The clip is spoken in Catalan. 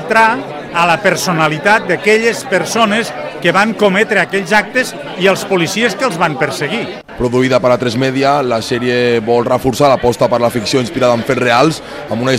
entrar a la personalitat d'aquelles persones que van cometre aquells actes i els policies que els van perseguir. Produïda per A3 Media, la sèrie vol reforçar l'aposta per la ficció inspirada en fets reals, amb una